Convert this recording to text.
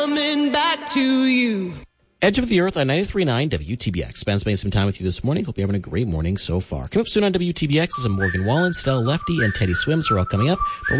Coming back to you. Edge of the Earth on 93.9 WTBX. Ben spending some time with you this morning. Hope you're having a great morning so far. Coming up soon on WTBX is a Morgan Wallen, Stella Lefty, and Teddy Swims are all coming up. But